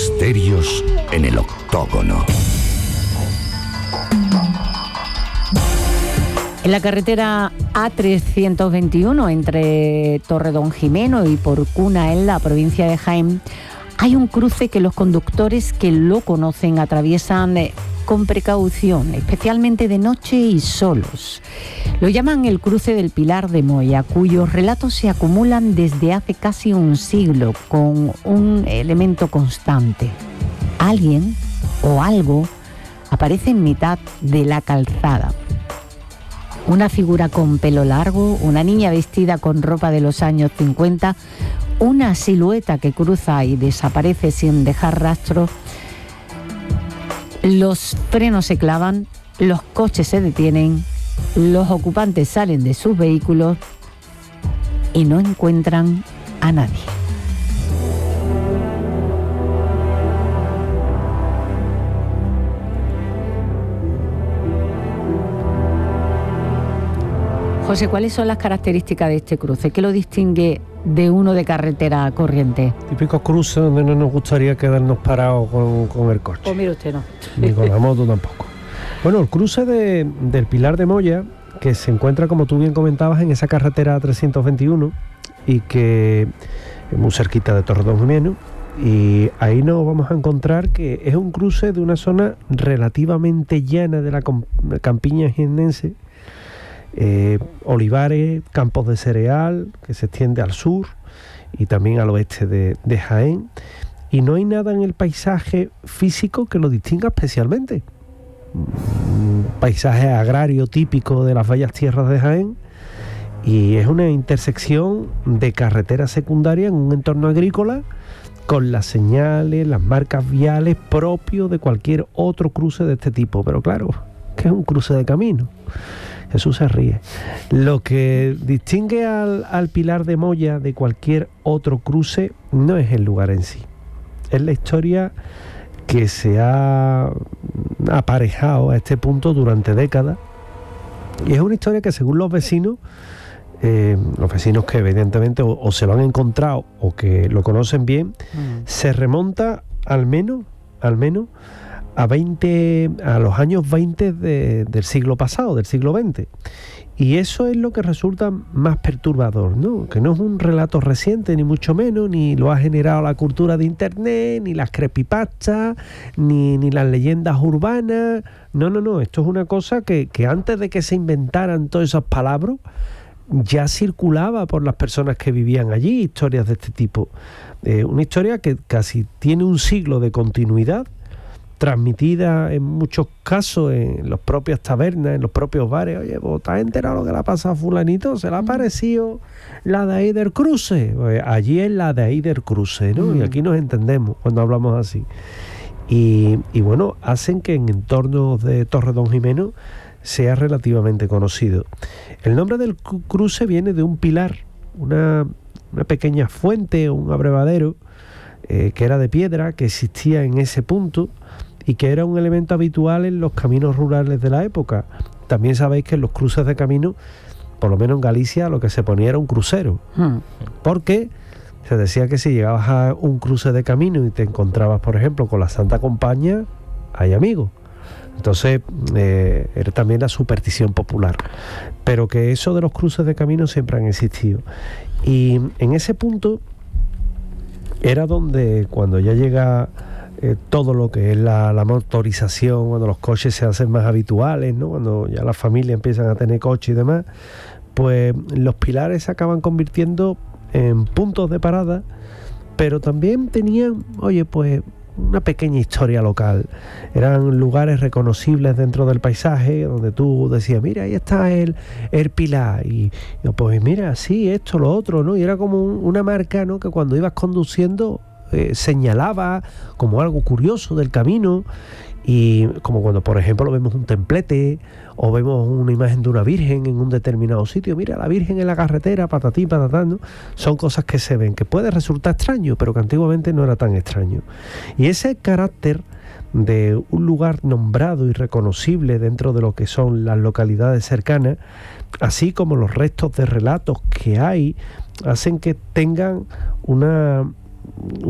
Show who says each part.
Speaker 1: Misterios en el Octógono.
Speaker 2: En la carretera A321 entre Torredonjimeno y Porcuna, en la provincia de Jaén, hay un cruce que los conductores que lo conocen atraviesan con precaución, especialmente de noche y solos. Lo llaman el cruce del Pilar de Moya, cuyos relatos se acumulan desde hace casi un siglo con un elemento constante. Alguien o algo aparece en mitad de la calzada. Una figura con pelo largo, una niña vestida con ropa de los años 50, una silueta que cruza y desaparece sin dejar rastro. Los frenos se clavan, los coches se detienen, los ocupantes salen de sus vehículos y no encuentran a nadie. José, ¿cuáles son las características de este cruce? ¿Qué lo distingue de uno de carretera corriente?
Speaker 3: Típicos cruces donde no nos gustaría quedarnos parados con el coche.
Speaker 2: Pues mire usted, no.
Speaker 3: Ni con la moto tampoco. Bueno, el cruce del Pilar de Moya, que se encuentra, como tú bien comentabas, en esa carretera 321 y que es muy cerquita de Torredonjimeno, y ahí nos vamos a encontrar que es un cruce de una zona relativamente llana de la campiña jiennense. Olivares, campos de cereal que se extiende al sur y también al oeste de Jaén, y no hay nada en el paisaje físico que lo distinga especialmente. Un paisaje agrario típico de las bellas tierras de Jaén, y es una intersección de carretera secundaria en un entorno agrícola con las señales, las marcas viales propios de cualquier otro cruce de este tipo, pero claro, que es un cruce de camino. Jesús se ríe. Lo que distingue al Pilar de Moya de cualquier otro cruce no es el lugar en sí, es la historia que se ha aparejado a este punto durante décadas, y es una historia que, según los vecinos que evidentemente o se lo han encontrado o que lo conocen bien, se remonta al menos a los años 20 del siglo pasado, del siglo XX. Y eso es lo que resulta más perturbador, ¿no? Que no es un relato reciente, ni mucho menos, ni lo ha generado la cultura de internet, ni las creepypastas, ni las leyendas urbanas. No, esto es una cosa que antes de que se inventaran todas esas palabras, ya circulaba por las personas que vivían allí, historias de este tipo. Una historia que casi tiene un siglo de continuidad, transmitida en muchos casos en las propias tabernas, en los propios bares. Oye, ¿vos te has enterado lo que le ha pasado a fulanito? ¿Se le ha parecido la de ahí del cruce? Pues allí es la de ahí del cruce, ¿no? Y aquí nos entendemos cuando hablamos así. Y bueno, hacen que en entornos de Torredonjimeno sea relativamente conocido. El nombre del cruce viene de un pilar, una pequeña fuente, un abrevadero, que era de piedra, que existía en ese punto y que era un elemento habitual en los caminos rurales de la época. También sabéis que en los cruces de camino, por lo menos en Galicia, lo que se ponía era un crucero, porque se decía que si llegabas a un cruce de camino y te encontrabas, por ejemplo, con la Santa Compañía, hay amigos. Entonces era también la superstición popular, pero que eso de los cruces de camino siempre han existido. Y en ese punto era donde, cuando ya llega todo lo que es la motorización, cuando los coches se hacen más habituales, ¿no? Cuando ya las familias empiezan a tener coche y demás, pues los pilares se acaban convirtiendo en puntos de parada, pero también tenían, pues una pequeña historia local. Eran lugares reconocibles dentro del paisaje, donde tú decías, mira, ahí está el pilar, y pues mira, sí, esto, lo otro, ¿no? Y era como una marca, ¿no? Que cuando ibas conduciendo señalaba como algo curioso del camino, y como cuando, por ejemplo, vemos un templete o vemos una imagen de una virgen en un determinado sitio. Mira, la virgen en la carretera, patatín, patatán, ¿no? Son cosas que se ven, que puede resultar extraño, pero que antiguamente no era tan extraño. Y ese carácter de un lugar nombrado y reconocible dentro de lo que son las localidades cercanas, así como los restos de relatos que hay, hacen que tengan un